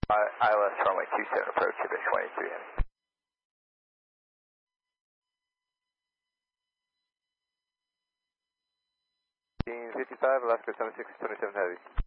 ILS runway 27 approach, Quebec 23 Heavy. 55, Alaska 76, 27 Heavy.